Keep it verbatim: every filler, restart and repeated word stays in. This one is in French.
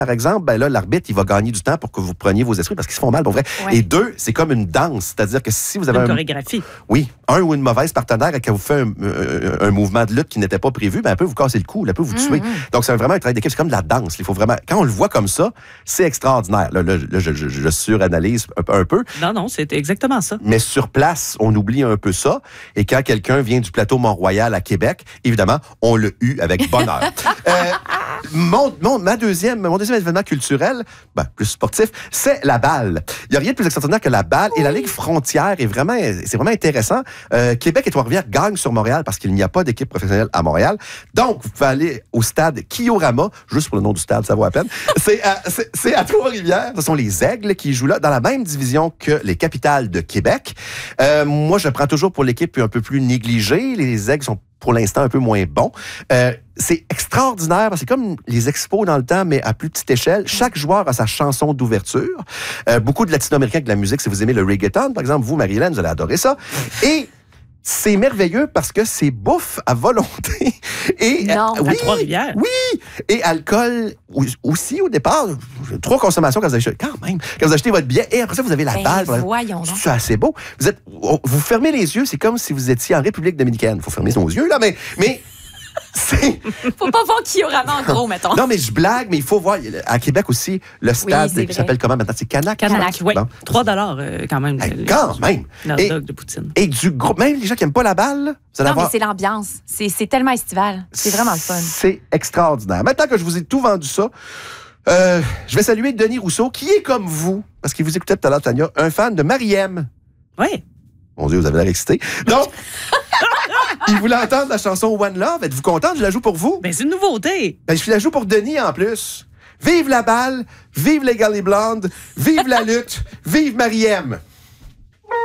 par exemple, ben là, l'arbitre, il va gagner du temps pour que vous preniez vos esprits parce qu'ils se font mal, pour vrai. Ouais. Et deux, c'est comme une danse. C'est-à-dire que si vous avez une un... chorégraphie. Oui. Un ou une mauvaise partenaire et qu'elle vous fait un, un, un mouvement de lutte qui n'était pas prévu, ben, elle peut vous casser le cou, elle peut vous tuer. Mm-hmm. Donc, c'est vraiment un travail d'équipe. C'est comme de la danse. Il faut vraiment... Quand on le voit comme ça, c'est extraordinaire. Là, là, là je, je, je suranalyse un, un peu. Non, non, c'est exactement ça. Mais sur place, on oublie un peu ça. Et quand quelqu'un vient du plateau Mont-Royal à Québec, évidemment, on l'a eu avec bonheur. euh, mon, mon, ma deuxième, mon deuxième événement culturel, ben, plus sportif, c'est la balle. Il n'y a rien de plus extraordinaire que la balle. Oui. Et la Ligue Frontière est vraiment, c'est vraiment intéressant. Euh, Québec et Trois-Rivières gagnent sur Montréal parce qu'il n'y a pas d'équipe professionnelle à Montréal. Donc, vous pouvez aller au stade Kiorama, juste pour le nom du stade, ça vaut la peine. C'est à, c'est, c'est à Trois-Rivières. Ce sont les Aigles qui jouent là, dans la même division que les Capitales de Québec. Euh, moi, je prends toujours pour l'équipe un peu plus négligée. Les Aigles sont pour l'instant un peu moins bons. Euh, c'est extraordinaire, parce que c'est comme les expos dans le temps, mais à plus petite échelle. Chaque joueur a sa chanson d'ouverture. Euh, beaucoup de latino-américains avec de la musique, si vous aimez le reggaeton, par exemple, vous, Marie-Hélène, vous allez adorer ça. Et c'est merveilleux parce que c'est bouffe à volonté. Et, non, euh, oui, à Trois-Rivières. Oui, et alcool aussi au départ. Trois consommations quand vous achetez, quand même, quand vous achetez votre billet. Et après ça, vous avez la ben, balle. Voyons donc. C'est assez beau. Vous êtes, vous fermez les yeux, c'est comme si vous étiez en République dominicaine. Il faut fermer nos yeux, là, mais... mais c'est... Faut pas voir Kiorama en gros, mettons. Non, mais je blague, mais il faut voir. À Québec aussi, le stade oui, qui s'appelle comment maintenant? C'est Canac? Canac, oui. Bon. trois dollars euh, quand même. Hey, quand les, même. Le dog de poutine. Et du gros. Même les gens qui n'aiment pas la balle, vous allez non, avoir... mais c'est l'ambiance. C'est, c'est tellement estival. C'est vraiment le fun. C'est extraordinaire. Maintenant que je vous ai tout vendu ça, euh, je vais saluer Denis Rousseau, qui est comme vous, parce qu'il vous écoutait tout à l'heure, Tania, un fan de Marie-M. Oui. Mon Dieu, vous avez l'air excité. Donc, il voulait entendre la chanson One Love. Êtes-vous contente? Je la joue pour vous? Ben, c'est une nouveauté. Ben, je la joue pour Denis en plus. Vive la balle, vive les Gally Blondes, vive la lutte, vive Marie-M.